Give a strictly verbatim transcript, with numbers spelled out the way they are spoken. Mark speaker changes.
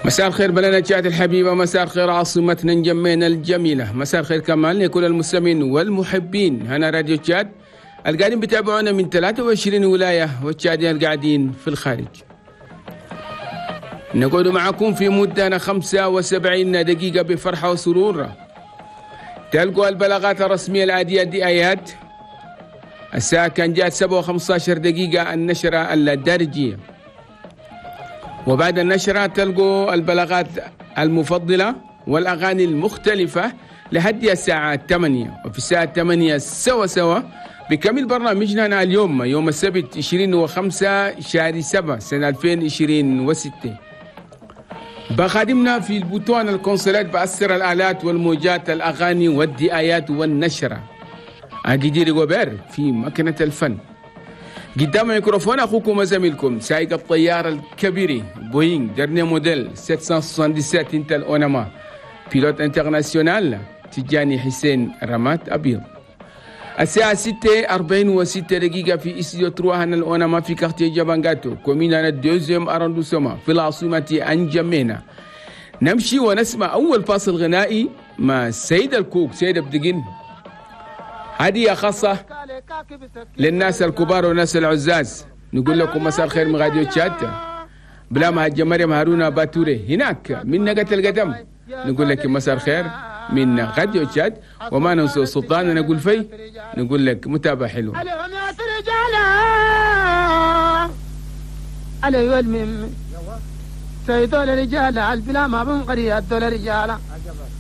Speaker 1: مساء الخير بلدنا الحبيبة، مساء الخير عاصمتنا نجمينا الجميلة، مساء الخير كمان لكل المستمعين والمحبين هنا راديو تشاد القاعدين بتابعونا من ثلاثة وعشرين ولاية والتشادين القاعدين في الخارج. نقعد معكم في مدة خمسة وسبعين دقيقة بفرحة وسرور. تلقوا البلاغات الرسمية العادية دي آيات. الساعة كان جاءت سبعة وخمسة عشر دقيقة النشرة الدارجية، وبعد النشرة تلقوا البلاغات المفضلة والأغاني المختلفة لحد الساعة ثمانية، وفي الساعة ثمانية سوا سوا بكمل برنامجنا اليوم يوم السبت عشرين وخمسة شهر سبعة سنة ألفين وعشرين وستة. بخادمنا في البوتون الكونسولات بأسر الآلات والموجات الأغاني والدعايات والنشرة. أجدير غوبير في مكنة الفن. قدام الميكروفون أخوكم وزميلكم سائق الطيارة الكبير بوينغ درني موديل سبعمائة وسبعة وسبعين انتل أونما، بيلوت انترناسيونال تجاني حسين رمات أبيض. الساعة ستة أربعين وستة دقيقة في استوديو تروهان الأونما في كارتيه جابانغاتو كومينا الدوزيوم أراندوسوما في العاصمة أنجمينا. نمشي ونسمع أول فاصل غنائي مع سيد الكوك سيد بدقين، هدية خاصة للناس الكبار والناس العزاز. نقول لكم مساء الخير من راديو تشاد بلا مهجة مريم هارون باتوري هناك من نقة القدم. نقول لك مساء الخير من راديو تشاد، وما ننسى سلطان نقول في نقول لك متابعة حلوة.
Speaker 2: علي والمم سيدول الرجال البلا ما بنقري الدول الرجال